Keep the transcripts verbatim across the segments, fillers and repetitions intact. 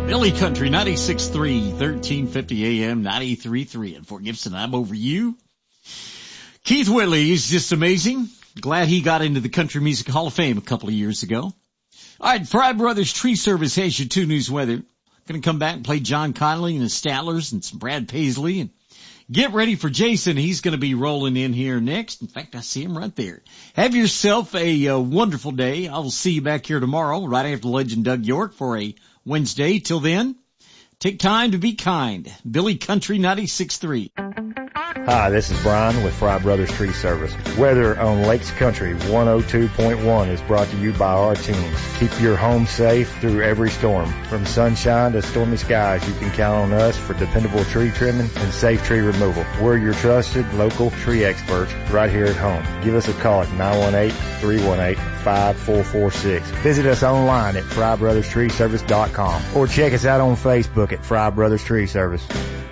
Billy Country, ninety-six point three, thirteen fifty A M, ninety-three point three. And Fort Gibson, I'm over you. Keith Whitley is just amazing. Glad he got into the Country Music Hall of Fame a couple of years ago. All right, Fry Brothers Tree Service has your two news weather. Going to come back and play John Connolly and the Stattlers and some Brad Paisley. And get ready for Jason. He's going to be rolling in here next. In fact, I see him right there. Have yourself a uh, wonderful day. I will see you back here tomorrow right after Legend Doug York for a Wednesday. Till then, take time to be kind. Billy Country, ninety-six point three. Hi, this is Brian with Fry Brothers Tree Service. Weather on Lakes Country one oh two point one is brought to you by our team. Keep your home safe through every storm. From sunshine to stormy skies, you can count on us for dependable tree trimming and safe tree removal. We're your trusted local tree experts right here at home. Give us a call at nine one eight, three one eight, five four four six. Visit us online at fry brothers tree service dot com or check us out on Facebook at Fry Brothers Tree Service.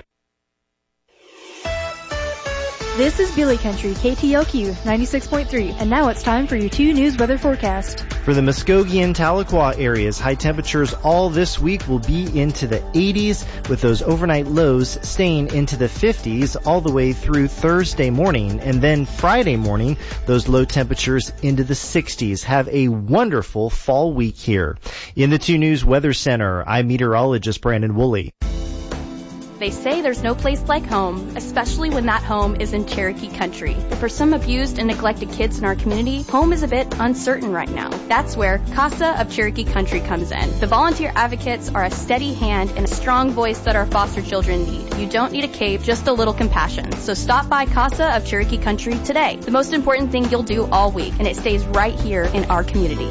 This is Billy Country, K T L Q ninety-six point three, and now it's time for your two news weather forecast. For the Muskogee and Tahlequah areas, high temperatures all this week will be into the eighties, with those overnight lows staying into the fifties all the way through Thursday morning, and then Friday morning, those low temperatures into the sixties. Have a wonderful fall week here. In the two news weather center, I'm meteorologist Brandon Woolley. They say there's no place like home, especially when that home is in Cherokee Country. But for some abused and neglected kids in our community, home is a bit uncertain right now. That's where CASA of Cherokee Country comes in. The volunteer advocates are a steady hand and a strong voice that our foster children need. You don't need a cape, just a little compassion. So stop by CASA of Cherokee Country today. The most important thing you'll do all week, and it stays right here in our community.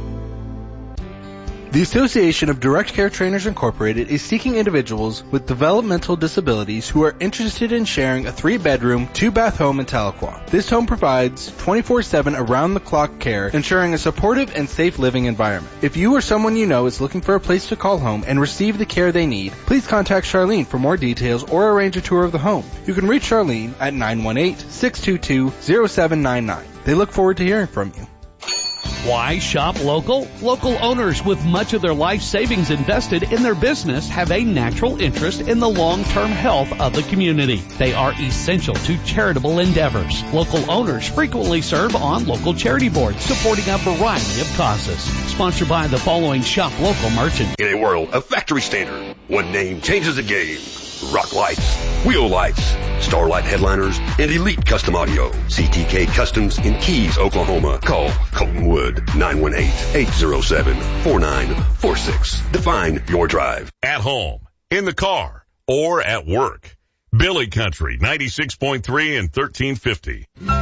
The Association of Direct Care Trainers Incorporated is seeking individuals with developmental disabilities who are interested in sharing a three-bedroom, two-bath home in Tahlequah. This home provides twenty-four seven around-the-clock care, ensuring a supportive and safe living environment. If you or someone you know is looking for a place to call home and receive the care they need, please contact Charlene for more details or arrange a tour of the home. You can reach Charlene at nine one eight, six two two, zero seven nine nine. They look forward to hearing from you. Why shop local? Local owners with much of their life savings invested in their business have a natural interest in the long-term health of the community. They are essential to charitable endeavors. Local owners frequently serve on local charity boards, supporting a variety of causes. Sponsored by the following shop local merchants. In a world of factory standard, one name changes the game. Rock Lights, Wheel Lights, Starlight Headliners, and Elite Custom Audio. C T K Customs in Keys, Oklahoma. Call Colton Wood, nine one eight, eight zero seven, four nine four six. Define your drive. At home, in the car, or at work. Billy Country, ninety-six point three and thirteen fifty.